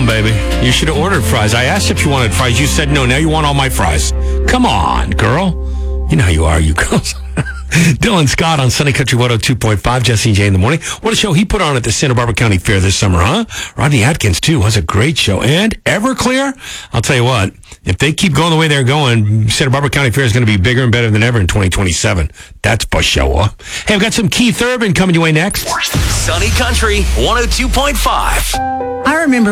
problem, baby. You should have ordered fries. I asked if you wanted fries. You said no. Now you want all my fries. Come on, girl. You know how you are, you girls. Dylan Scott on Sunny Country 102.5, Jesse and Jay in the morning. What a show he put on at the Santa Barbara County Fair this summer, huh? Rodney Atkins, too, was a great show. And Everclear, I'll tell you what, if they keep going the way they're going, Santa Barbara County Fair is going to be bigger and better than ever in 2027. That's for sure. Hey, I've got some Keith Urban coming your way next. Sunny Country 102.5. I remember